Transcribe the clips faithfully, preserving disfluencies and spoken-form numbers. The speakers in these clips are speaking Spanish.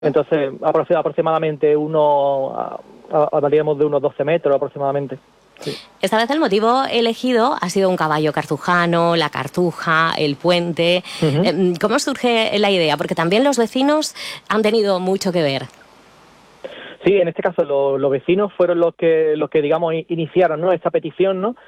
Entonces, aproximadamente uno, hablaríamos de unos doce metros aproximadamente. Sí. Esta vez el motivo elegido ha sido un caballo cartujano, la cartuja, el puente. Uh-huh. ¿Cómo surge la idea? Porque también los vecinos han tenido mucho que ver. Sí, en este caso lo, los vecinos fueron los que, los que digamos, iniciaron, ¿no?, esta petición, ¿no?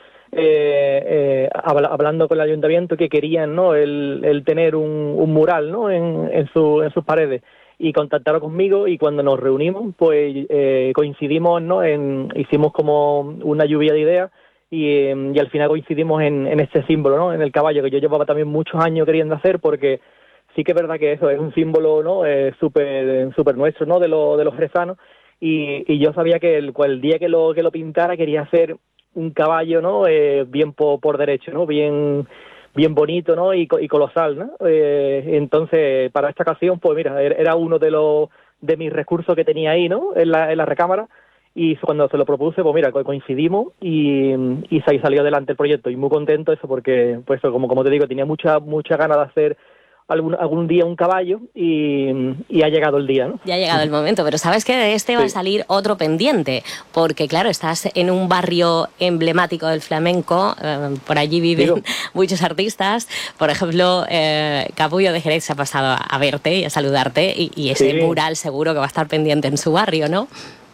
Eh, eh, hablando con el ayuntamiento, que querían, ¿no?, el, el tener un, un mural, ¿no?, en, en, su, en sus paredes. Y contactaron conmigo, y cuando nos reunimos, pues eh, coincidimos, ¿no?, en, hicimos como una lluvia de ideas, y, eh, y al final coincidimos en, en este símbolo, ¿no?, en el caballo, que yo llevaba también muchos años queriendo hacer, porque sí que es verdad que eso es un símbolo, ¿no?, eh, súper súper nuestro, ¿no?, de, lo, de los jerezanos, y, y yo sabía que el, el día que lo, que lo pintara quería hacer un caballo, ¿no?, eh, bien por, por derecho, ¿no?, bien... bien bonito, ¿no?, y, y colosal, ¿no? Eh, entonces, para esta ocasión, pues mira, era uno de los de mis recursos que tenía ahí, ¿no?, en la, en la recámara, y cuando se lo propuse, pues mira, coincidimos y, y salió adelante el proyecto, y muy contento eso, porque, pues como, como te digo, tenía mucha mucha ganas de hacer algún, algún día un caballo, y, y ha llegado el día, ¿no? Ya ha llegado el momento, pero sabes que de este va sí. a salir otro pendiente, porque claro, estás en un barrio emblemático del flamenco, eh, por allí viven Digo. muchos artistas, por ejemplo, eh, Capullo de Jerez se ha pasado a verte y a saludarte, y, y ese sí. mural seguro que va a estar pendiente en su barrio, ¿no?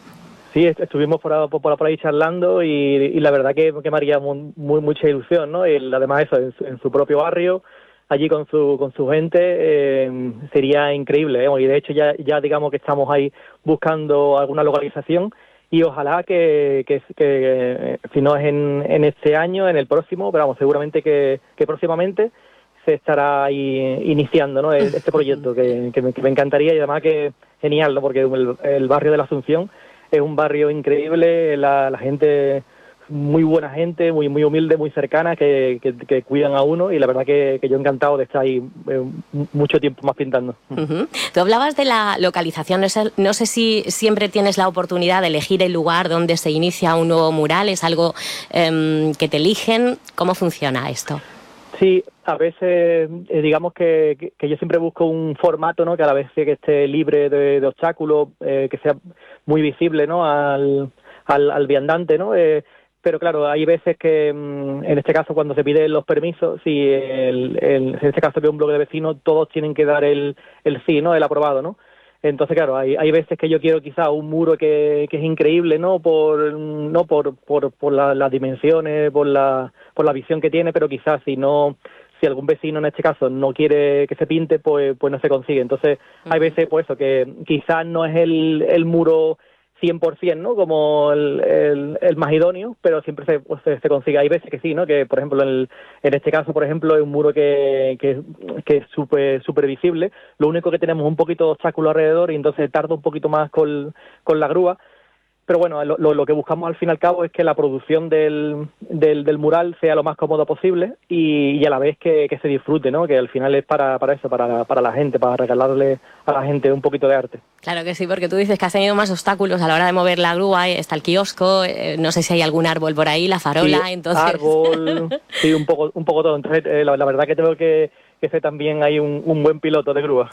Sí, estuvimos por, por, por ahí charlando, y, y la verdad que, que me haría muy, muy, mucha ilusión, ¿no? Y además eso, en su, en su propio barrio, allí con su con su gente, eh, sería increíble, ¿eh? Y de hecho ya ya digamos que estamos ahí buscando alguna localización, y ojalá que, que, que si no es en, en este año, en el próximo, pero vamos, seguramente que, que próximamente se estará ahí iniciando, ¿no?, este proyecto, que, que, me, que me encantaría, y además que genial, ¿no?, porque el, el barrio de la Asunción es un barrio increíble, la, la gente... muy buena gente, muy muy humilde, muy cercana, que, que, que cuidan a uno, y la verdad que, que yo encantado de estar ahí eh, mucho tiempo más pintando. Uh-huh. Tú hablabas de la localización, no sé, no sé si siempre tienes la oportunidad de elegir el lugar donde se inicia un nuevo mural, ¿es algo eh, que te eligen? ¿Cómo funciona esto? Sí, a veces eh, digamos que, que, que yo siempre busco un formato, ¿no?, que a la vez que esté libre de, de obstáculos, eh, que sea muy visible, ¿no?, al, al, al viandante, ¿no? Eh, Pero claro, hay veces que, en este caso, cuando se piden los permisos, si el, el, en este caso que es un bloque de vecinos, todos tienen que dar el, el sí, ¿no?, el aprobado, ¿no? Entonces, claro, hay, hay veces que yo quiero quizá un muro que, que es increíble, ¿no?, por no por por, por la, las dimensiones, por la por la visión que tiene, pero quizás si no si algún vecino en este caso no quiere que se pinte, pues pues no se consigue. Entonces, hay veces, pues eso, que quizás no es el, el muro cien por ciento, ¿no?, como el, el, el más idóneo, pero siempre se, pues, se, se consigue. Hay veces que sí, ¿no?, que por ejemplo en, el, en este caso, por ejemplo, es un muro que, que, que es súper super visible, lo único que tenemos un poquito de obstáculo alrededor, y entonces tarda un poquito más con, con la grúa. Pero bueno, lo, lo, lo que buscamos al fin y al cabo es que la producción del, del, del mural sea lo más cómodo posible, y, y a la vez que, que se disfrute, ¿no?, que al final es para, para eso, para, para la gente, para regalarle a la gente un poquito de arte. Claro que sí, porque tú dices que has tenido más obstáculos a la hora de mover la grúa, está el kiosco, eh, no sé si hay algún árbol por ahí, la farola, sí, entonces... árbol, sí, un poco, un poco todo. Entonces, eh, la, la verdad que tengo que... que sé también hay un, un buen piloto de grúa.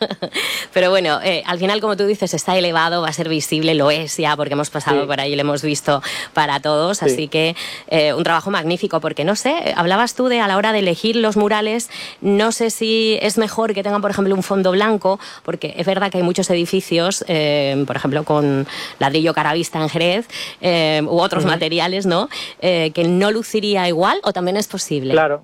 Pero bueno, eh, al final, como tú dices, está elevado, va a ser visible, lo es ya, porque hemos pasado sí. por ahí y lo hemos visto para todos, sí. así que eh, un trabajo magnífico, porque no sé, hablabas tú de a la hora de elegir los murales, no sé si es mejor que tengan, por ejemplo, un fondo blanco, porque es verdad que hay muchos edificios, eh, por ejemplo, con ladrillo caravista en Jerez, eh, u otros uh-huh. materiales, ¿no?, eh, que no luciría igual, o también es posible. Claro.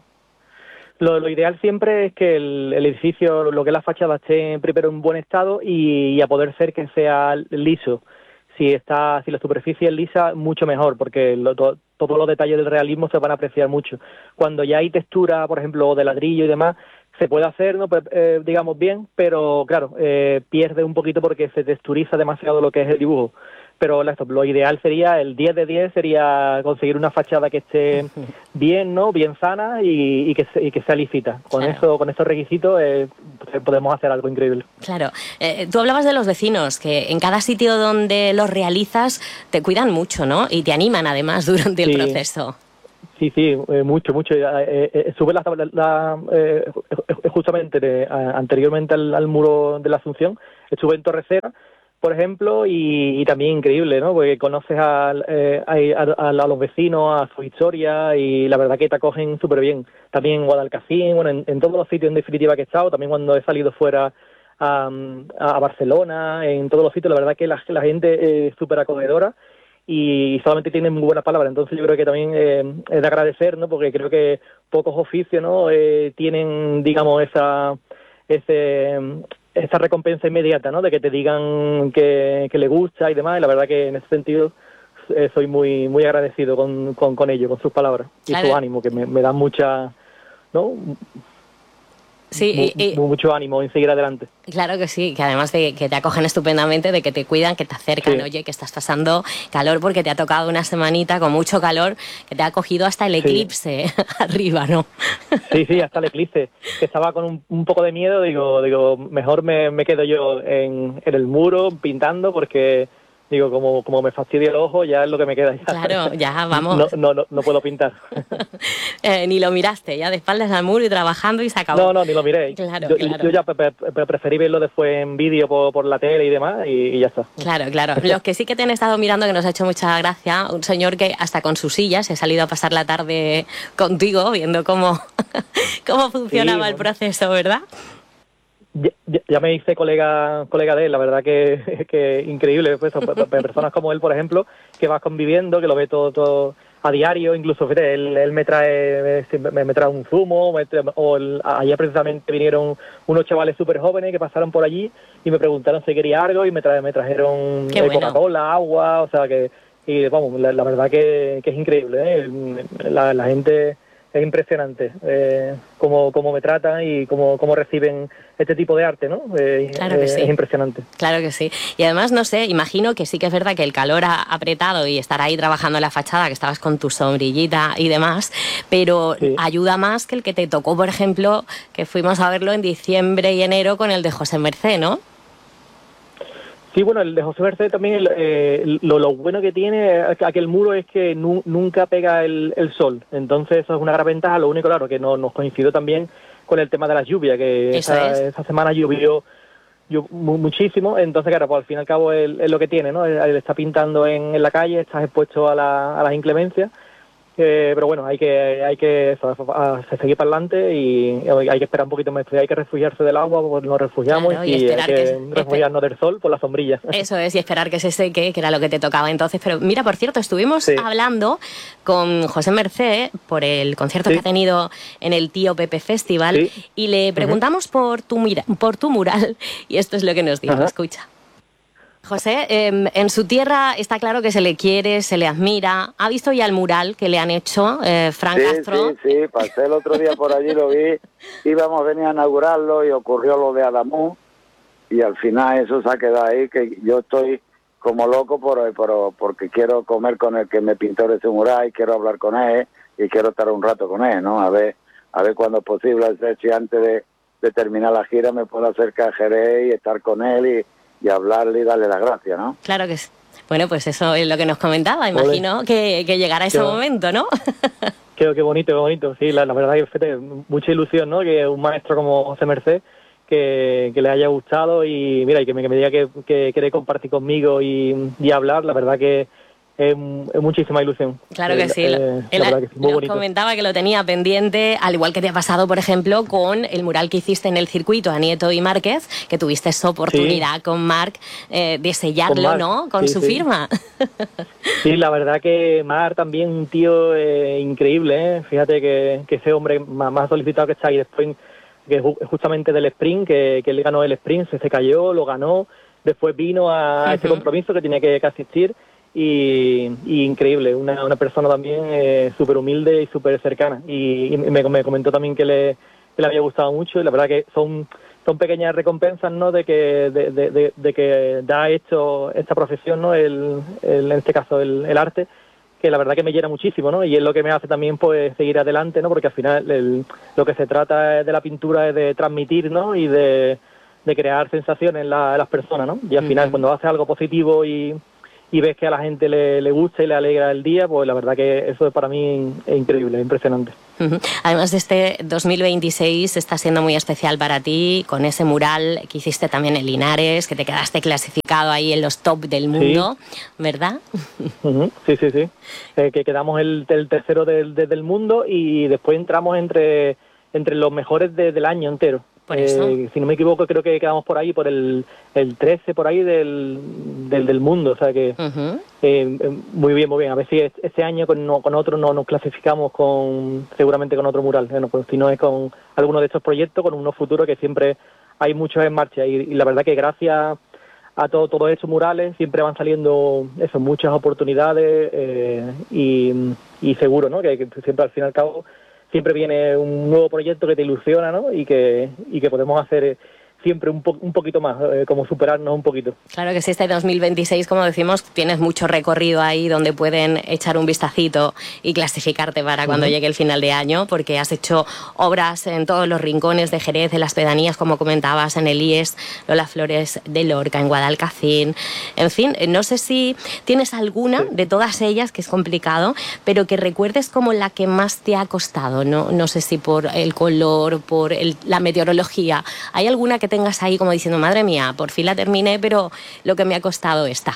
Lo, lo ideal siempre es que el, el edificio, lo que es la fachada, esté primero en buen estado, y, y a poder ser que sea liso. Si está, si la superficie es lisa, mucho mejor, porque lo, to, todos los detalles del realismo se van a apreciar mucho. Cuando ya hay textura, por ejemplo, de ladrillo y demás, se puede hacer, ¿no?, pues, eh, digamos bien, pero claro, eh, pierde un poquito porque se texturiza demasiado lo que es el dibujo. Pero esto, lo ideal sería, el diez de diez sería conseguir una fachada que esté bien, ¿no?, bien sana, y, y, que, y que sea lícita. Con claro. eso, con esos requisitos eh, podemos hacer algo increíble. Claro. Eh, tú hablabas de los vecinos, que en cada sitio donde los realizas te cuidan mucho, ¿no?, y te animan además durante el sí. proceso. Sí, sí, eh, mucho, mucho. Eh, eh, sube la, la, la eh, justamente de, a, anteriormente al, al muro de la Asunción, estuve en Torrecera, por ejemplo, y, y también increíble, ¿no? Porque conoces a, eh, a, a, a los vecinos, a su historia, y la verdad que te acogen súper bien. También en Guadalcacín, bueno, en, en todos los sitios en definitiva que he estado, también cuando he salido fuera a, a Barcelona, en todos los sitios, la verdad que la, la gente es súper acogedora y solamente tienen muy buenas palabras. Entonces yo creo que también eh, es de agradecer, ¿no? Porque creo que pocos oficios, ¿no? Eh, tienen, digamos, esa ese esa recompensa inmediata, ¿no? De que te digan que, que le gusta y demás, y la verdad que en ese sentido eh, soy muy muy agradecido con, con, con ellos, con sus palabras y claro. Su ánimo, que me, me dan mucha, ¿no? Sí, y, y, mucho ánimo en seguir adelante. Claro que sí, que además de que te acogen estupendamente, de que te cuidan, que te acercan, sí. Oye, que estás pasando calor porque te ha tocado una semanita con mucho calor, que te ha cogido hasta el eclipse sí. Arriba, ¿no? Sí, sí, hasta el eclipse. Que estaba con un, un poco de miedo, digo, digo mejor me, me quedo yo en, en el muro pintando porque... Digo, como, como me fastidia el ojo, ya es lo que me queda. Ya. Claro, ya, vamos. No, no, no, no puedo pintar. eh, ni lo miraste, ya de espaldas al muro y trabajando y se acabó. No, no, ni lo miré. Claro, yo, claro. yo ya pre pre preferí verlo después en vídeo por, por la tele y demás y, y ya está. Claro, claro. Los que sí que te han estado mirando, que nos ha hecho mucha gracia, un señor que hasta con sus sillas se ha salido a pasar la tarde contigo, viendo cómo, cómo funcionaba sí, el proceso, ¿verdad? Ya, ya me hice colega colega de él, la verdad que, que increíble, pues, personas como él, por ejemplo, que vas conviviendo, que lo ve todo todo a diario, incluso fíjate, él, él me trae me, me trae un zumo, me trae, o el, ayer precisamente vinieron unos chavales súper jóvenes que pasaron por allí y me preguntaron si quería algo y me, trae, me trajeron eh, bueno. Coca-Cola, agua, o sea que, y vamos, la, la verdad que, que es increíble, ¿eh? la, la gente... Es impresionante eh, cómo, cómo me tratan y cómo, cómo reciben este tipo de arte, ¿no? Eh, claro que eh, sí. Es impresionante. Claro que sí. Y además, no sé, imagino que sí que es verdad que el calor ha apretado y estar ahí trabajando en la fachada, que estabas con tu sombrillita y demás, pero sí. Ayuda más que el que te tocó, por ejemplo, que fuimos a verlo en diciembre y enero con el de José Mercé, ¿no? Sí, bueno, el de José Mercé también, eh, lo, lo bueno que tiene aquel muro es que nu, nunca pega el, el sol, entonces eso es una gran ventaja. Lo único, claro, que no, nos coincidió también con el tema de la lluvia, que esa, es. esa semana llovió, llovió muchísimo, entonces claro, pues al fin y al cabo es, es lo que tiene, ¿no? Él, él está pintando en, en la calle, estás expuesto a, la, a las inclemencias. Eh, pero bueno, hay que hay que eso, a, a seguir para adelante y hay que esperar un poquito más. Hay que refugiarse del agua, pues nos refugiamos, claro, y, y hay que, que refugiarnos del sol por la sombrilla. Eso es, y esperar que se seque, que era lo que te tocaba entonces. Pero mira, por cierto, estuvimos sí. hablando con José Mercé por el concierto sí. que ha tenido en el Tío Pepe Festival sí. y le preguntamos uh-huh. por, tu mira, por tu mural y esto es lo que nos dijo, uh-huh. escucha. José, eh, en su tierra está claro que se le quiere, se le admira. ¿Ha visto ya el mural que le han hecho, eh, Fran sí, Castro? Sí, sí, pasé el otro día por allí, lo vi, íbamos a venir a inaugurarlo y ocurrió lo de Adamú y al final eso se ha quedado ahí, que yo estoy como loco por, por porque quiero comer con el que me pintó ese mural y quiero hablar con él y quiero estar un rato con él, ¿no? A ver, a ver cuándo es posible, si antes de, de terminar la gira me puedo acercar a Jerez y estar con él y y hablarle y darle las gracias, ¿no? Claro que sí. Bueno, pues eso es lo que nos comentaba. Imagino que, que llegará ese qué, momento, ¿no? Qué, qué bonito, qué bonito. Sí, la, la verdad que fíjate, mucha ilusión, ¿no? Que un maestro como José Mercé, que, que le haya gustado y mira, y que me, que me diga que, que quiere compartir conmigo y, y hablar, la verdad que es, es muchísima ilusión. Claro que sí. Eh, Él que sí, nos bonito. Comentaba que lo tenía pendiente, al igual que te ha pasado, por ejemplo, con el mural que hiciste en el circuito a Nieto y Márquez, que tuviste esa oportunidad sí. con Marc eh, de sellarlo, con Marc, ¿no? Con sí, su sí. firma. Sí, la verdad que Marc también un tío eh, increíble, ¿eh? Fíjate que, que ese hombre más, más solicitado que está ahí después, que justamente del sprint, que, que él ganó el sprint, se, se cayó, lo ganó, después vino a uh-huh. ese compromiso que tenía que, que asistir. Y, y increíble, una, una persona también eh, súper humilde y súper cercana y, y me, me comentó también que le, que le había gustado mucho y la verdad que son son pequeñas recompensas, ¿no? De que de, de, de, de que da hecho esta profesión, ¿no? El, el, en este caso el, el arte, que la verdad que me llena muchísimo, ¿no? Y es lo que me hace también pues seguir adelante, ¿no? Porque al final el, lo que se trata de la pintura es de transmitir, ¿no? Y de, de crear sensaciones en, la, en las personas, ¿no? Y al final uh-huh. cuando haces algo positivo y y ves que a la gente le, le gusta y le alegra el día, pues la verdad que eso para mí es increíble, es impresionante. Uh-huh. Además de este dos mil veintiséis está siendo muy especial para ti con ese mural que hiciste también en Linares, que te quedaste clasificado ahí en los top del mundo, sí. ¿Verdad? Uh-huh. Sí, sí, sí. Eh, que quedamos el, el tercero del, del mundo y después entramos entre, entre los mejores de, del año entero. Por eso. Eh, si no me equivoco, creo que quedamos por ahí, por el, el trece por ahí del, del, del mundo. O sea que uh-huh. eh, muy bien, muy bien. A ver si este año con, no, con otro no nos clasificamos con seguramente con otro mural. Bueno, pues si no es con alguno de estos proyectos, con unos futuros que siempre hay muchos en marcha. Y, y la verdad que gracias a todo, todos estos murales siempre van saliendo eso, muchas oportunidades eh, y, y seguro, ¿no? Que, que siempre al fin y al cabo siempre viene un nuevo proyecto que te ilusiona, ¿no? Y que, y que podemos hacer siempre un, po un poquito más, eh, como superarnos un poquito. Claro que sí, este dos mil veintiséis, como decimos, tienes mucho recorrido ahí donde pueden echar un vistacito y clasificarte para cuando uh-huh. llegue el final de año, porque has hecho obras en todos los rincones de Jerez, en las pedanías, como comentabas, en el I E S, Lola Flores de Lorca, en Guadalcacín. En fin, no sé si tienes alguna sí. de todas ellas, que es complicado, pero que recuerdes como la que más te ha costado, ¿no? No sé si por el color, por el, la meteorología. ¿Hay alguna que tengas ahí como diciendo, madre mía, por fin la terminé, pero lo que me ha costado esta?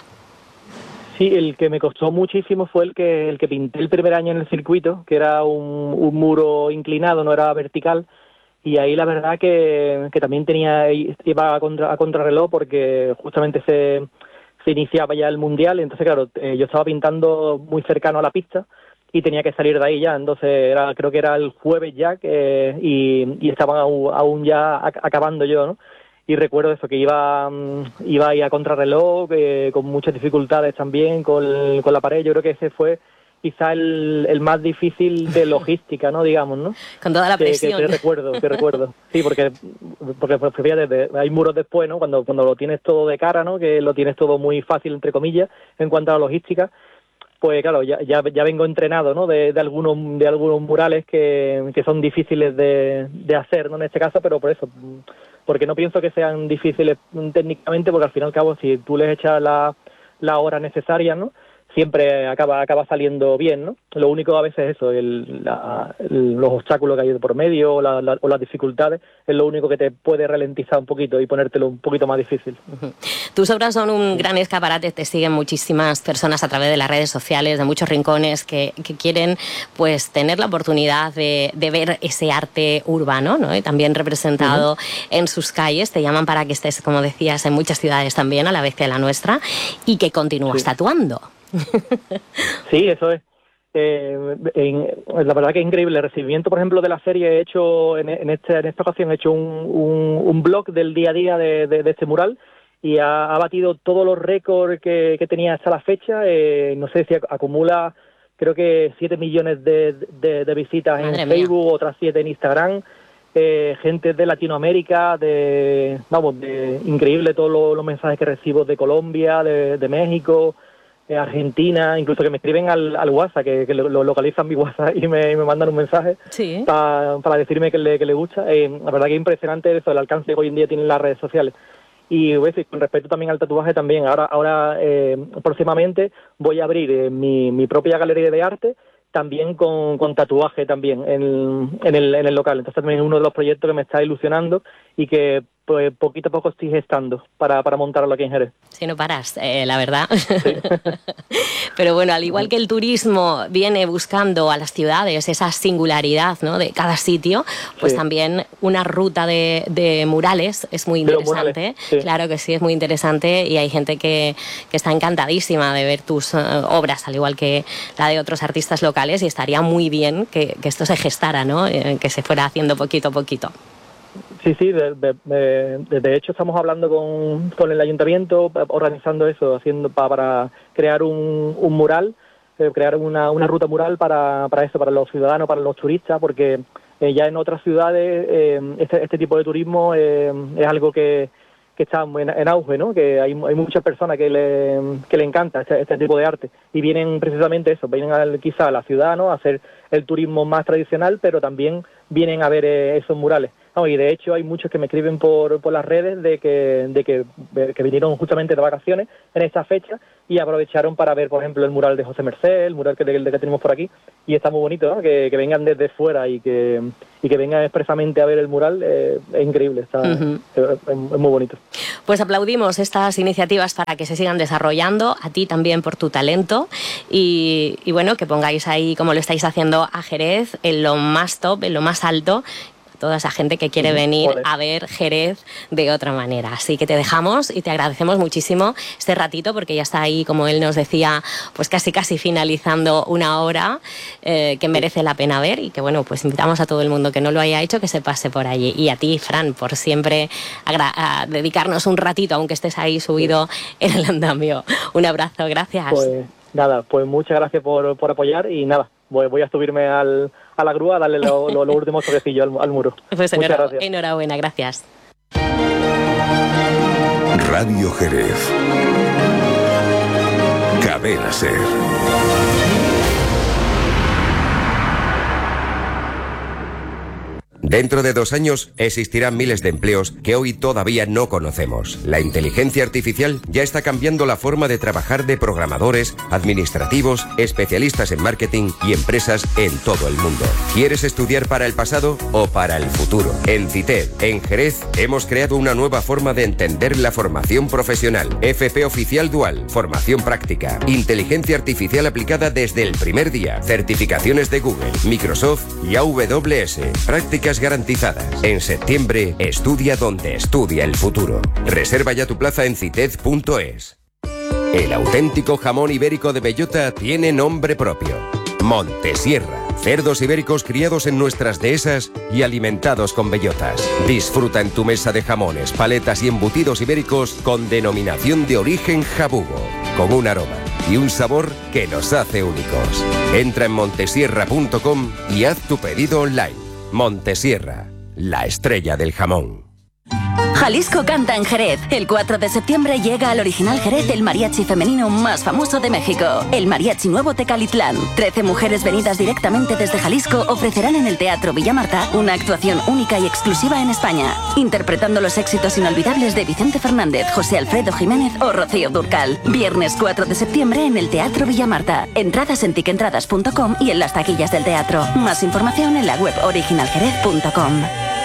Sí, el que me costó muchísimo fue el que el que pinté el primer año en el circuito, que era un, un muro inclinado, no era vertical, y ahí la verdad que, que también tenía iba a, contra, a contrarreloj porque justamente se, se iniciaba ya el Mundial, entonces claro, eh, yo estaba pintando muy cercano a la pista y tenía que salir de ahí ya, entonces era, creo que era el jueves ya que, y, y estaban aún, aún ya acabando yo, ¿no? Y recuerdo eso, que iba iba ahí a contrarreloj, eh, con muchas dificultades también con, con la pared. Yo creo que ese fue quizá el, el más difícil de logística, ¿no? Digamos, ¿no? Con toda la presión. Que, que, que recuerdo, que recuerdo. Sí, porque, porque pues, fíjate, hay muros después, ¿no? Cuando, cuando lo tienes todo de cara, ¿no? Que lo tienes todo muy fácil, entre comillas, en cuanto a la logística. Pues claro, ya, ya, ya vengo entrenado, ¿no? De, de algunos de algunos murales que, que son difíciles de, de hacer, ¿no? En este caso, pero por eso, porque no pienso que sean difíciles técnicamente, porque al fin y al cabo, si tú les echas la, la hora necesaria, ¿no? Siempre acaba acaba saliendo bien, ¿no? Lo único a veces es eso, el, la, el, los obstáculos que hay por medio o, la, la, o las dificultades, es lo único que te puede ralentizar un poquito y ponértelo un poquito más difícil. Uh-huh. Tus obras son un gran escaparate, te siguen muchísimas personas a través de las redes sociales, de muchos rincones que, que quieren pues tener la oportunidad de, de ver ese arte urbano, ¿no? Y también representado uh-huh. en sus calles. Te llaman para que estés, como decías, en muchas ciudades también, a la vez que la nuestra, y que continúas sí. tatuando. Sí, eso es. Eh, en, la verdad que es increíble el recibimiento, por ejemplo, de la serie. He hecho en, en, este, en esta ocasión he hecho un, un, un blog del día a día de, de, de este mural y ha, ha batido todos los récords que, que tenía hasta la fecha. Eh, no sé si acumula, creo que siete millones de, de, de visitas Madre en Facebook, mía. Otras siete en Instagram. Eh, gente de Latinoamérica, de vamos, de increíble todos los, los mensajes que recibo de Colombia, de, de México, de Argentina, incluso que me escriben al, al WhatsApp, que, que lo, lo localizan mi WhatsApp y me, y me mandan un mensaje sí. pa, para decirme que le, que le gusta. Eh, la verdad que es impresionante eso, el alcance que hoy en día tienen las redes sociales. Y pues, con respecto también al tatuaje también, ahora ahora eh, próximamente voy a abrir eh, mi, mi propia galería de arte, también con, con tatuaje también en, en, el, en el local. Entonces también es uno de los proyectos que me está ilusionando y que pues poquito a poco estoy gestando para, para montarlo aquí en Jerez. Si no paras, eh, la verdad. Sí. Pero bueno, al igual que el turismo viene buscando a las ciudades esa singularidad, ¿no? De cada sitio, pues sí. también una ruta de, de murales es muy interesante. Murales, sí. Claro que sí, es muy interesante y hay gente que, que está encantadísima de ver tus uh, obras, al igual que la de otros artistas locales, y estaría muy bien que, que esto se gestara, ¿no? Eh, que se fuera haciendo poquito a poquito. Sí, sí, de, de, de, de hecho estamos hablando con, con el ayuntamiento, organizando eso, haciendo pa, para crear un, un mural, eh, crear una, una ruta mural para, para eso, para los ciudadanos, para los turistas, porque eh, ya en otras ciudades eh, este, este tipo de turismo eh, es algo que, que está en, en auge, ¿no? Que hay, hay muchas personas que le, que le encanta este, este tipo de arte y vienen precisamente eso, vienen al, quizá a la ciudad, ¿no? A hacer el turismo más tradicional, pero también vienen a ver eh, esos murales. No, y de hecho hay muchos que me escriben por, por las redes de que de que, que vinieron justamente de vacaciones en esta fecha y aprovecharon para ver, por ejemplo, el mural de José Mercé, el mural que, de, de que tenemos por aquí, y está muy bonito, ¿no? Que, que vengan desde fuera y que y que vengan expresamente a ver el mural, eh, es increíble, está uh-huh. es, es muy bonito. Pues aplaudimos estas iniciativas para que se sigan desarrollando, a ti también por tu talento, y, y bueno, que pongáis ahí, como lo estáis haciendo, a Jerez en lo más top, en lo más alto, toda esa gente que quiere venir Joder. a ver Jerez de otra manera. Así que te dejamos y te agradecemos muchísimo este ratito, porque ya está ahí, como él nos decía, pues casi casi finalizando una hora eh, que merece la pena ver, y que bueno, pues invitamos a todo el mundo que no lo haya hecho que se pase por allí. Y a ti, Fran, por siempre agra- a dedicarnos un ratito, aunque estés ahí subido en el andamio. Un abrazo, gracias. Pues nada, pues muchas gracias por, por apoyar, y nada, voy, voy a subirme al a la grúa a darle lo, lo, lo último toquecillo al, al muro. Pues enhora, enhorabuena, gracias. Radio Jerez. Cadena Ser. Dentro de dos años existirán miles de empleos que hoy todavía no conocemos. La inteligencia artificial ya está cambiando la forma de trabajar de programadores, administrativos, especialistas en marketing y empresas en todo el mundo. ¿Quieres estudiar para el pasado o para el futuro? En CITED, en Jerez, hemos creado una nueva forma de entender la formación profesional. F P Oficial Dual, formación práctica, inteligencia artificial aplicada desde el primer día, certificaciones de Google, Microsoft y A W S, prácticas garantizadas. En septiembre, estudia donde estudia el futuro. Reserva ya tu plaza en cited punto es. El auténtico jamón ibérico de bellota tiene nombre propio: Montesierra. Cerdos ibéricos criados en nuestras dehesas y alimentados con bellotas. Disfruta en tu mesa de jamones, paletas y embutidos ibéricos con denominación de origen jabugo, con un aroma y un sabor que nos hace únicos. Entra en montesierra punto com y haz tu pedido online. Montesierra, la estrella del jamón. Jalisco canta en Jerez. El cuatro de septiembre llega al Original Jerez el mariachi femenino más famoso de México, el Mariachi Nuevo Tecalitlán. Trece mujeres venidas directamente desde Jalisco ofrecerán en el Teatro Villa Marta una actuación única y exclusiva en España, interpretando los éxitos inolvidables de Vicente Fernández, José Alfredo Jiménez o Rocío Dúrcal. Viernes cuatro de septiembre en el Teatro Villa Marta. Entradas en tiquentradas punto com y en las taquillas del teatro. Más información en la web original jerez punto com.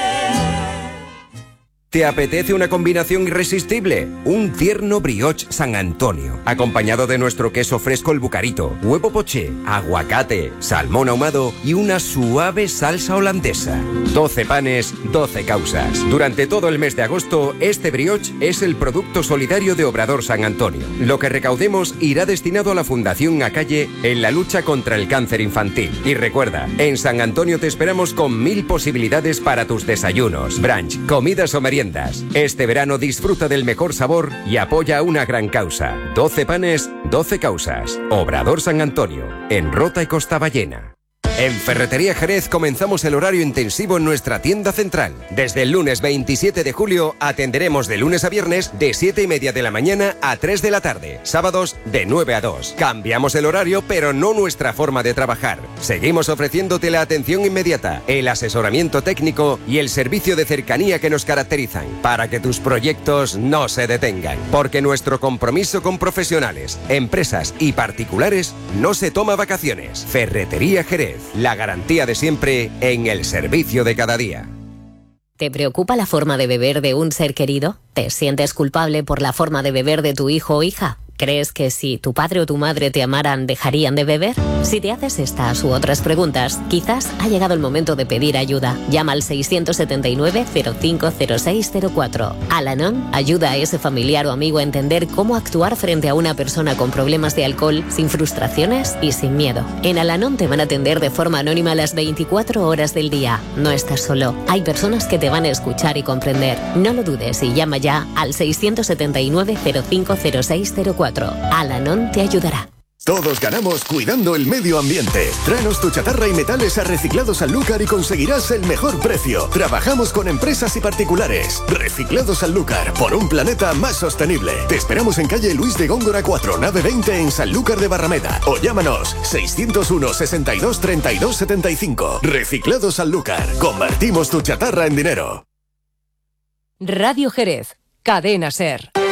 ¿Te apetece una combinación irresistible? Un tierno brioche San Antonio, acompañado de nuestro queso fresco el Bucarito, huevo poché, aguacate, salmón ahumado y una suave salsa holandesa. doce panes, doce causas. Durante todo el mes de agosto, este brioche es el producto solidario de Obrador San Antonio. Lo que recaudemos irá destinado a la Fundación Acalle en la lucha contra el cáncer infantil. Y recuerda, en San Antonio te esperamos con mil posibilidades para tus desayunos, brunch, comidas o meriendas. Este verano disfruta del mejor sabor y apoya una gran causa. doce panes, doce causas. Obrador San Antonio, en Rota y Costa Ballena. En Ferretería Jerez comenzamos el horario intensivo en nuestra tienda central. Desde el lunes veintisiete de julio atenderemos de lunes a viernes de siete y media de la mañana a tres de la tarde. Sábados de nueve a dos. Cambiamos el horario, pero no nuestra forma de trabajar. Seguimos ofreciéndote la atención inmediata, el asesoramiento técnico y el servicio de cercanía que nos caracterizan, para que tus proyectos no se detengan. Porque nuestro compromiso con profesionales, empresas y particulares no se toma vacaciones. Ferretería Jerez. La garantía de siempre en el servicio de cada día. ¿Te preocupa la forma de beber de un ser querido? ¿Te sientes culpable por la forma de beber de tu hijo o hija? ¿Crees que si tu padre o tu madre te amaran, dejarían de beber? Si te haces estas u otras preguntas, quizás ha llegado el momento de pedir ayuda. Llama al seiscientos setenta y nueve, cero cinco cero seis cero cuatro. Al-Anon ayuda a ese familiar o amigo a entender cómo actuar frente a una persona con problemas de alcohol, sin frustraciones y sin miedo. En Al-Anon te van a atender de forma anónima las veinticuatro horas del día. No estás solo. Hay personas que te van a escuchar y comprender. No lo dudes y llama ya al seiscientos setenta y nueve, cero cinco cero seis cero cuatro. Al-Anon te ayudará. Todos ganamos cuidando el medio ambiente. Tráenos tu chatarra y metales a Reciclados Sanlúcar y conseguirás el mejor precio. Trabajamos con empresas y particulares. Reciclados Sanlúcar, por un planeta más sostenible. Te esperamos en calle Luis de Góngora cuatro, nave veinte en Sanlúcar de Barrameda. O llámanos seiscientos uno, sesenta y dos, treinta y dos, setenta y cinco. Reciclados Sanlúcar. Convertimos tu chatarra en dinero. Radio Jerez. Cadena SER.